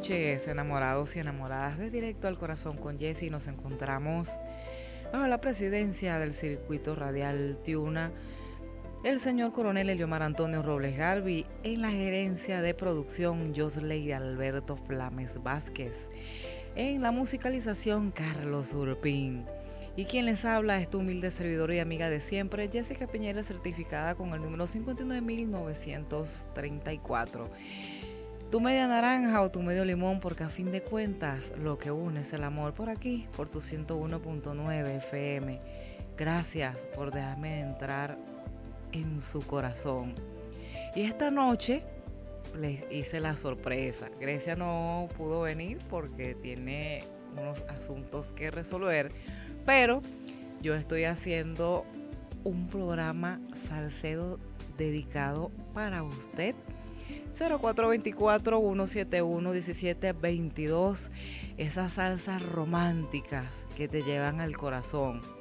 noches, enamorados y enamoradas de Directo al Corazón con Jessy. Nos encontramos bajo la presidencia del circuito radial Tiuna, el señor coronel Eliomar Antonio Robles Galvi, en la gerencia de producción Josley Alberto Flames Vázquez, en la musicalización Carlos Urpín. Y quien les habla es tu humilde servidor y amiga de siempre, Jessica Piñera, certificada con el número 59934. Tu media naranja o tu medio limón, porque a fin de cuentas lo que une es el amor, por aquí, por tu 101.9 FM. Gracias por dejarme entrar en su corazón. Y esta noche les hice la sorpresa. Grecia no pudo venir porque tiene unos asuntos que resolver, pero yo estoy haciendo un programa Salcedo dedicado para usted. 0424-171-1722, esas salsas románticas que te llevan al corazón.